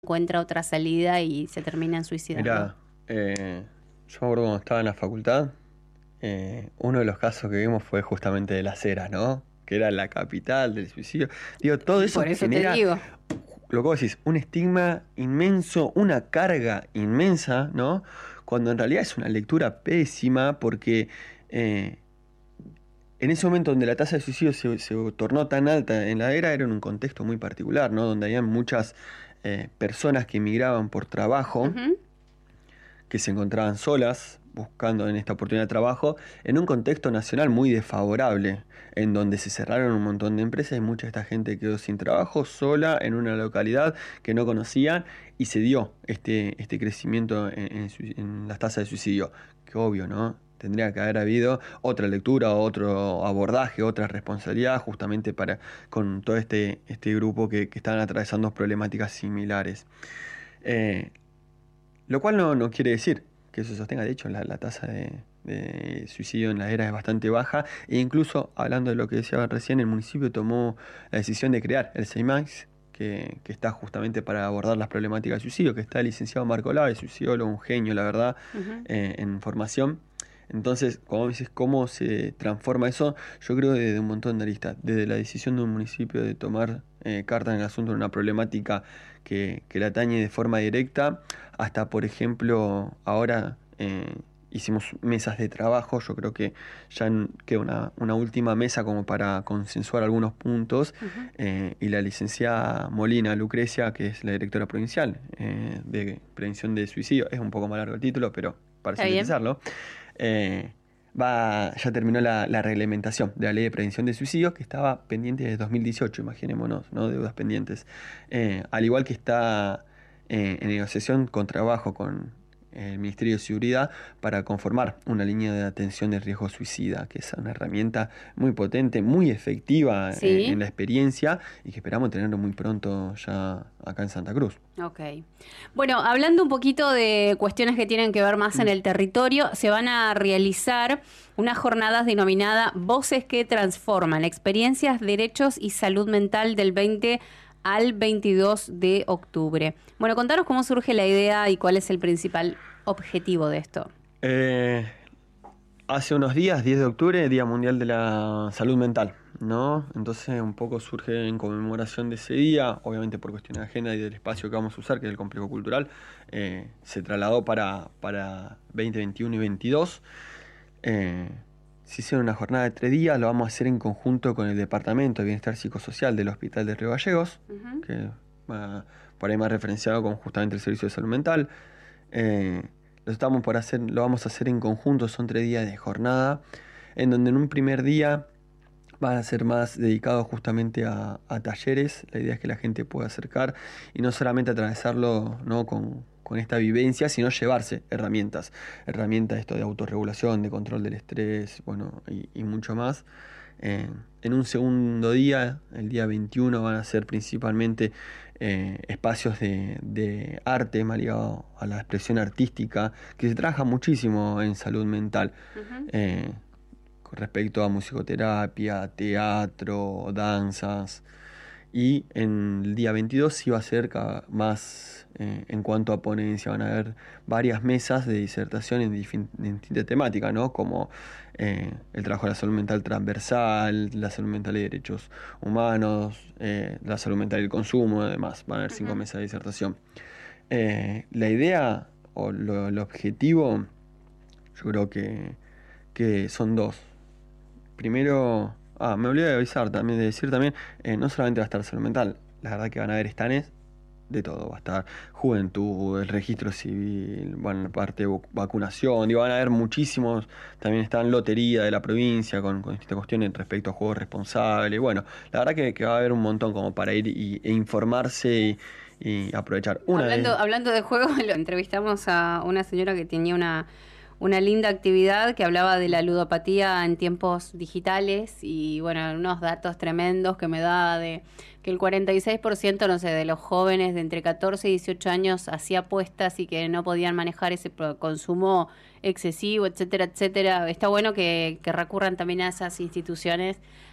encuentra otra salida y se terminan suicidando. Mirá, yo me acuerdo cuando estaba en la facultad, uno de los casos que vimos fue justamente de Las Heras, ¿no? Que era la capital del suicidio. Digo, todo eso Por eso genera, te digo. lo que vos decís, un estigma inmenso, una carga inmensa, ¿no? Cuando en realidad es una lectura pésima porque en ese momento donde la tasa de suicidio se tornó tan alta en la era en un contexto muy particular, ¿no? Donde había muchas personas que emigraban por trabajo, Ujú. que se encontraban solas buscando en esta oportunidad de trabajo, en un contexto nacional muy desfavorable, en donde se cerraron un montón de empresas y mucha de esta gente quedó sin trabajo, sola, en una localidad que no conocían, y se dio este crecimiento en las tasas de suicidio. Que obvio, ¿no? Tendría que haber habido otra lectura, otro abordaje, otra responsabilidad, justamente con todo este grupo que están atravesando problemáticas similares. Lo cual no quiere decir que se sostenga. De hecho, la tasa de suicidio en la era es bastante baja. E incluso, hablando de lo que decía recién, el municipio tomó la decisión de crear el CEIMAX, que está justamente para abordar las problemáticas de suicidio, que está el licenciado Marco Lave, sociólogo, un genio, la verdad, Ujú. en formación. Entonces, como dices, ¿cómo se transforma eso? Yo creo desde un montón de aristas. Desde la decisión de un municipio de tomar carta en el asunto de una problemática que la atañe de forma directa, hasta, por ejemplo, ahora hicimos mesas de trabajo. Yo creo que ya queda una última mesa como para consensuar algunos puntos. Ujú. Y la licenciada Molina Lucrecia, que es la directora provincial de prevención de suicidio, es un poco más largo el título, pero para ¿Está bien? sintetizarlo, ya terminó la reglamentación de la ley de prevención de suicidios, que estaba pendiente desde 2018, imaginémonos, ¿no? Deudas pendientes. Al igual que está en negociación con trabajo con el Ministerio de Seguridad para conformar una línea de atención de riesgo suicida, que es una herramienta muy potente, muy efectiva en Sí. la experiencia, y que esperamos tenerlo muy pronto ya acá en Santa Cruz. Ok. Bueno, hablando un poquito de cuestiones que tienen que ver más en el territorio, se van a realizar unas jornadas denominadas Voces que Transforman, experiencias, derechos y salud mental del 20 al 22 de octubre. Bueno, contanos cómo surge la idea y cuál es el principal objetivo de esto. Eh, Hace unos días, 10 de octubre, Día Mundial de la Salud Mental, ¿no? Entonces un poco surge en conmemoración de ese día, obviamente por cuestión de agenda y del espacio que vamos a usar, que es el complejo cultural, se trasladó para 2021 y 22. Se hicieron una jornada de 3 días, lo vamos a hacer en conjunto con el Departamento de Bienestar Psicosocial del Hospital de Río Gallegos, Ujú. que va por ahí más referenciado con justamente el Servicio de Salud Mental. Lo vamos a hacer en conjunto, son 3 días de jornada, en donde en un primer día van a ser más dedicados justamente a talleres. La idea es que la gente pueda acercar y no solamente atravesarlo, ¿no? con esta vivencia, sino llevarse herramientas esto de autorregulación, de control del estrés, bueno, y mucho más. En un segundo día, el día 21, van a ser principalmente espacios de arte más ligado a la expresión artística, que se trabaja muchísimo en salud mental. Ujú. Con respecto a musicoterapia, teatro, danzas. Y en el día 22 sí va a ser más en cuanto a ponencia. Van a haber varias mesas de disertación en distintas temáticas, ¿no? Como el trabajo de la salud mental transversal, la salud mental y derechos humanos, la salud mental y el consumo, además. Van a haber 5 Ujú. mesas de disertación. La idea o el objetivo, yo creo que son dos. Primero, me olvidé de avisar también, de decir también, no solamente va a estar salud mental, la verdad que van a haber stands de todo, va a estar juventud, el registro civil, bueno, la parte de vacunación, y van a haber muchísimos, también están lotería de la provincia con distintas cuestiones respecto a juegos responsables, bueno, la verdad que va a haber un montón como para ir e informarse y aprovechar. Una vez. Hablando de juegos, lo entrevistamos a una señora que tenía una linda actividad que hablaba de la ludopatía en tiempos digitales y bueno, unos datos tremendos que me daba de que el 46%, no sé, de los jóvenes de entre 14 y 18 años hacía apuestas y que no podían manejar ese consumo excesivo, etcétera, etcétera. Está bueno que recurran también a esas instituciones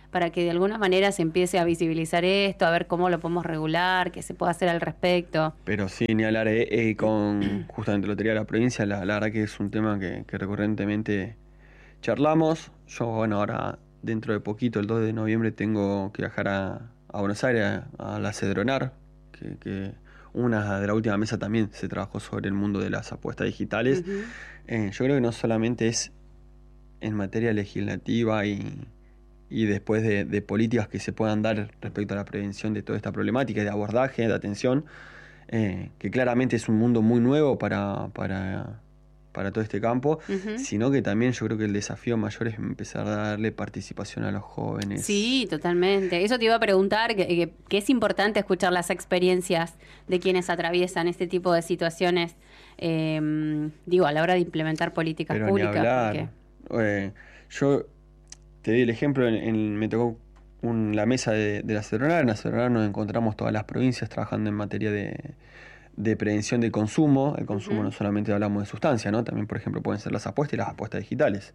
para que de alguna manera se empiece a visibilizar esto, a ver cómo lo podemos regular, qué se puede hacer al respecto. Pero sí, ni hablar, con justamente Lotería de la Provincia, la verdad que es un tema que recurrentemente charlamos. Yo, bueno, ahora dentro de poquito, el 2 de noviembre, tengo que viajar a Buenos Aires, a la Cedronar, que una de la última mesa también se trabajó sobre el mundo de las apuestas digitales. Ujú. Yo creo que no solamente es en materia legislativa y después de políticas que se puedan dar respecto a la prevención de toda esta problemática, de abordaje, de atención, que claramente es un mundo muy nuevo para todo este campo, Ujú. sino que también yo creo que el desafío mayor es empezar a darle participación a los jóvenes. Sí, totalmente. Eso te iba a preguntar, que es importante escuchar las experiencias de quienes atraviesan este tipo de situaciones, digo, a la hora de implementar políticas Pero ni públicas. hablar. Yo te doy el ejemplo, me tocó la mesa de la Cedronar. En la Cedronar nos encontramos todas las provincias trabajando en materia de prevención del consumo. El consumo no solamente hablamos de sustancia, ¿no? También, por ejemplo, pueden ser las apuestas y las apuestas digitales.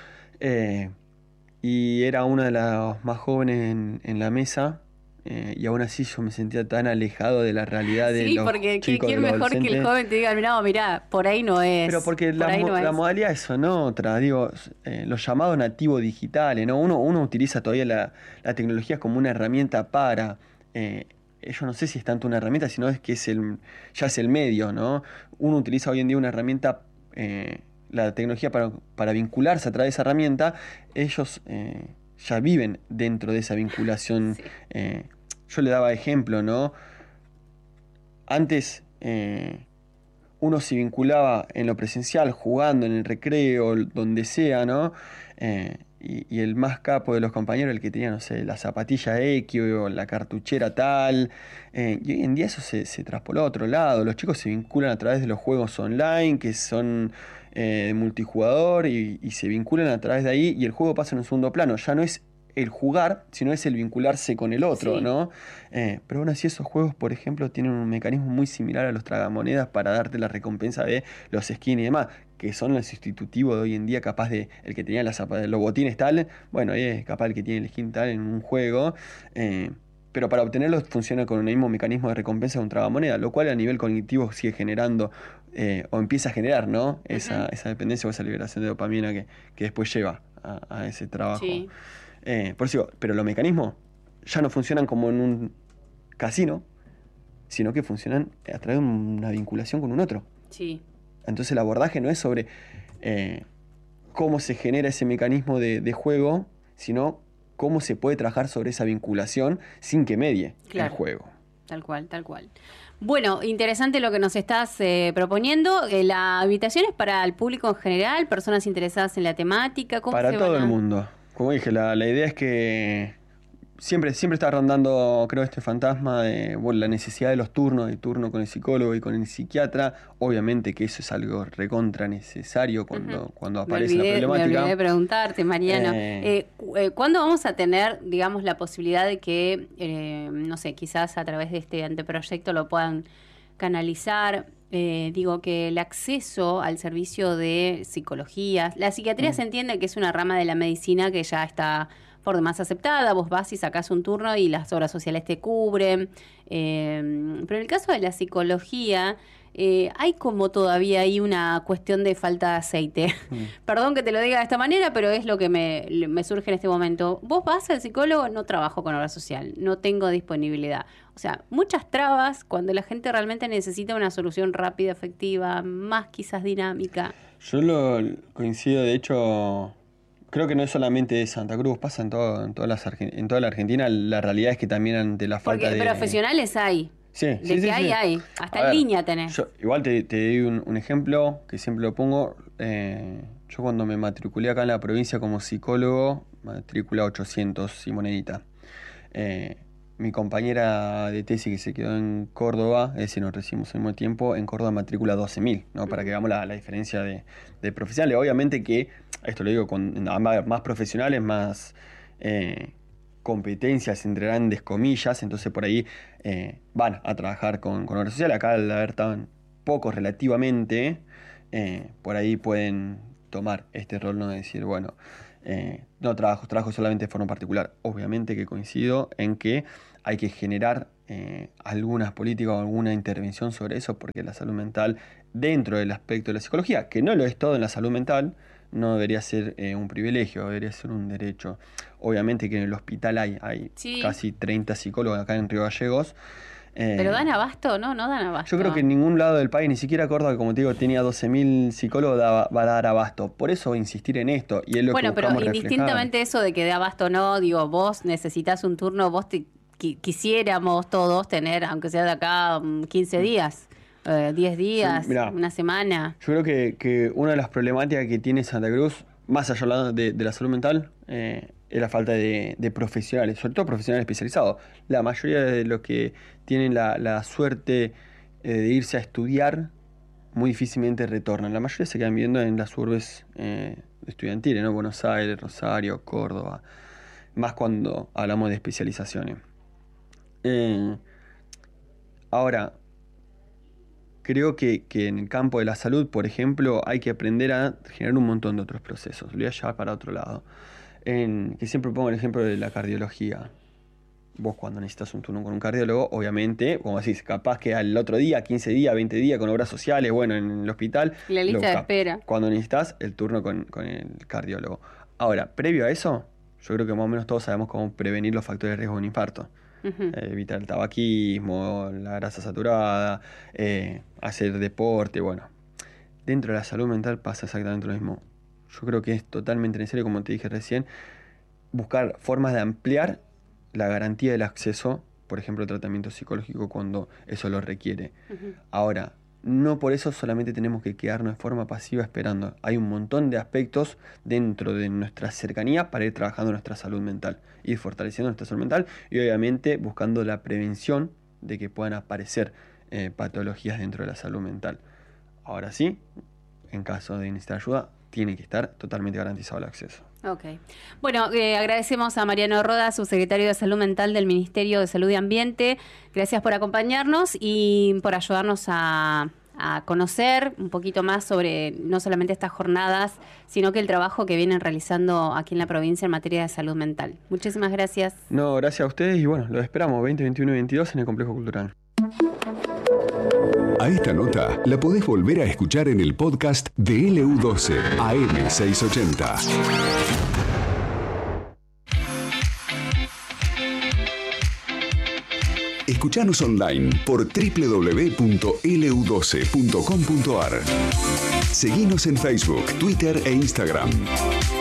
Y era una de las más jóvenes en la mesa, y aún así yo me sentía tan alejado de la realidad de Sí, los porque chicos, de ¿quién los mejor que el adolescentes. joven te diga, no, mirá, por ahí no es. Pero porque por ahí no la es. modalidad es son otra, digo, los llamados nativos digitales, ¿no? Uno utiliza todavía la tecnología como una herramienta para, yo no sé si es tanto una herramienta, sino es que ya es el medio, ¿no? Uno utiliza hoy en día una herramienta, la tecnología para vincularse a través de esa herramienta. Ellos ya viven dentro de esa vinculación. Sí. Yo le daba ejemplo, ¿no? Antes uno se vinculaba en lo presencial, jugando en el recreo, donde sea, ¿no? Y el más capo de los compañeros, el que tenía, no sé, la zapatilla X o la cartuchera tal. Y hoy en día eso se traspoló a otro lado. Los chicos se vinculan a través de los juegos online, que son multijugador, y se vinculan a través de ahí, y el juego pasa en un segundo plano. Ya no es el jugar, sino es el vincularse con el otro, Sí. ¿no? Pero aún así esos juegos, por ejemplo, tienen un mecanismo muy similar a los tragamonedas para darte la recompensa de los skins y demás, que son los sustitutivos de hoy en día, capaz de el que tenía los botines tal, bueno, ahí es capaz el que tiene el skin tal en un juego, pero para obtenerlos funciona con el mismo mecanismo de recompensa de un tragamoneda, lo cual a nivel cognitivo sigue generando, o empieza a generar, ¿no? Esa dependencia o esa liberación de dopamina que después lleva a ese trabajo. Sí. Por eso digo, pero los mecanismos ya no funcionan como en un casino, sino que funcionan a través de una vinculación con un otro. Sí. Entonces el abordaje no es sobre cómo se genera ese mecanismo de juego, sino cómo se puede trabajar sobre esa vinculación sin que medie el juego. Tal cual, tal cual. Bueno, interesante lo que nos estás proponiendo. ¿La invitación es para el público en general, personas interesadas en la temática? ¿Cómo Para se todo van el mundo. Como dije, la idea es que siempre está rondando, creo, este fantasma de la necesidad de los turnos, de turno con el psicólogo y con el psiquiatra. Obviamente que eso es algo recontra necesario cuando aparece la problemática. Me olvidé de preguntarte, Mariano. ¿Cuándo vamos a tener, digamos, la posibilidad de que, no sé, quizás a través de este anteproyecto lo puedan canalizar? Digo que el acceso al servicio de psicología, la psiquiatría se entiende que es una rama de la medicina que ya está por demás aceptada, vos vas y sacás un turno y las obras sociales te cubren, pero en el caso de la psicología hay como todavía hay una cuestión de falta de aceite. Perdón que te lo diga de esta manera, pero es lo que me surge en este momento. Vos vas al psicólogo, no trabajo con obra social, no tengo disponibilidad. O sea, muchas trabas cuando la gente realmente necesita una solución rápida, efectiva, más quizás dinámica. Yo coincido, de hecho, creo que no es solamente de Santa Cruz, pasa en toda la Argentina. La realidad es que también ante la falta Porque de profesionales hay. Sí, De sí, que sí, hay, sí. hay. Hasta A en ver, línea tenés. igual te doy un ejemplo que siempre lo pongo. Yo cuando me matriculé acá en la provincia como psicólogo, matrícula 800 y monedita. Mi compañera de tesis que se quedó en Córdoba, es decir, nos recibimos al mismo tiempo, en Córdoba matrícula 12.000, ¿no? Para que veamos la diferencia de profesionales. Obviamente que, esto lo digo con más profesionales, más competencias entre grandes comillas, entonces por ahí van a trabajar con obra social. Acá al haber tan pocos relativamente, por ahí pueden tomar este rol, ¿no? De decir, bueno, no trabajo solamente de forma particular. Obviamente que coincido en que hay que generar algunas políticas o alguna intervención sobre eso, porque la salud mental, dentro del aspecto de la psicología, que no lo es todo en la salud mental, no debería ser un privilegio, debería ser un derecho. Obviamente que en el hospital hay Sí. casi 30 psicólogos acá en Río Gallegos. ¿Pero dan abasto? No dan abasto. Yo creo que en ningún lado del país, ni siquiera Córdoba, que como te digo, tenía 12.000 psicólogos, va a dar abasto. Por eso insistir en esto, y es lo que Bueno, pero buscamos reflejar. indistintamente eso de que de abasto no, digo, vos necesitas un turno, quisiéramos todos tener, aunque sea de acá 15 días, 10 días, Sí, mirá, una semana. Yo creo que una de las problemáticas que tiene Santa Cruz, más allá de la salud mental, es la falta de profesionales, sobre todo profesionales especializados. La mayoría de los que tienen la suerte de irse a estudiar, muy difícilmente retornan. La mayoría se quedan viviendo en las urbes estudiantiles, ¿no? Buenos Aires, Rosario, Córdoba, más cuando hablamos de especializaciones. Ahora, creo que en el campo de la salud, por ejemplo, hay que aprender a generar un montón de otros procesos. Lo voy a llevar para otro lado. Que siempre pongo el ejemplo de la cardiología. Vos cuando necesitas un turno con un cardiólogo, obviamente, como decís, capaz que al otro día, 15 días, 20 días, con obras sociales, bueno, en el hospital. La lista de espera. Cuando necesitas el turno con el cardiólogo. Ahora, previo a eso, yo creo que más o menos todos sabemos cómo prevenir los factores de riesgo de un infarto. Evitar el tabaquismo, la grasa saturada, hacer deporte, bueno. Dentro de la salud mental pasa exactamente lo mismo. Yo creo que es totalmente necesario, como te dije recién, buscar formas de ampliar la garantía del acceso, por ejemplo, al tratamiento psicológico cuando eso lo requiere. Ahora, no por eso solamente tenemos que quedarnos de forma pasiva esperando. Hay un montón de aspectos dentro de nuestra cercanía para ir trabajando nuestra salud mental, ir fortaleciendo nuestra salud mental y obviamente buscando la prevención de que puedan aparecer patologías dentro de la salud mental. Ahora sí, en caso de necesitar ayuda, tiene que estar totalmente garantizado el acceso. Ok. Bueno, agradecemos a Mariano Roda, subsecretario de Salud Mental del Ministerio de Salud y Ambiente. Gracias por acompañarnos y por ayudarnos a conocer un poquito más sobre no solamente estas jornadas, sino que el trabajo que vienen realizando aquí en la provincia en materia de salud mental. Muchísimas gracias. No, gracias a ustedes y bueno, los esperamos 20, 21 y 22 en el Complejo Cultural. A esta nota la podés volver a escuchar en el podcast de LU12 AM680. Escuchanos online por www.lu12.com.ar. Seguinos en Facebook, Twitter e Instagram.